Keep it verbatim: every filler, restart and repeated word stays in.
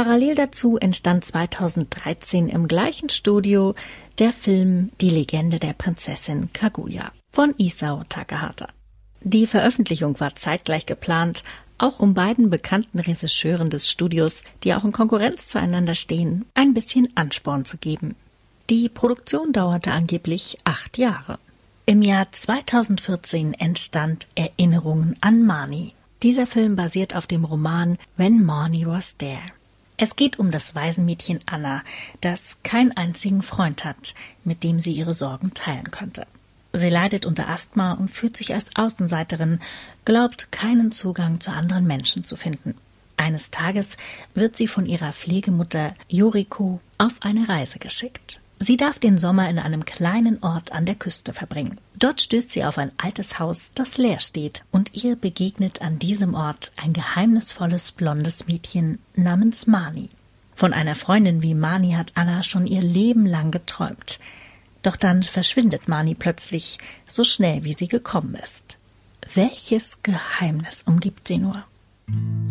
Parallel dazu entstand zweitausenddreizehn im gleichen Studio der Film Die Legende der Prinzessin Kaguya von Isao Takahata. Die Veröffentlichung war zeitgleich geplant, auch um beiden bekannten Regisseuren des Studios, die auch in Konkurrenz zueinander stehen, ein bisschen Ansporn zu geben. Die Produktion dauerte angeblich acht Jahre. Im Jahr zweitausendvierzehn entstand Erinnerungen an Marnie. Dieser Film basiert auf dem Roman When Marnie Was There. Es geht um das Waisenmädchen Anna, das keinen einzigen Freund hat, mit dem sie ihre Sorgen teilen könnte. Sie leidet unter Asthma und fühlt sich als Außenseiterin, glaubt keinen Zugang zu anderen Menschen zu finden. Eines Tages wird sie von ihrer Pflegemutter Yoriko auf eine Reise geschickt. Sie darf den Sommer in einem kleinen Ort an der Küste verbringen. Dort stößt sie auf ein altes Haus, das leer steht, und ihr begegnet an diesem Ort ein geheimnisvolles blondes Mädchen namens Marnie. Von einer Freundin wie Marnie hat Anna schon ihr Leben lang geträumt. Doch dann verschwindet Marnie plötzlich, so schnell wie sie gekommen ist. Welches Geheimnis umgibt sie nur?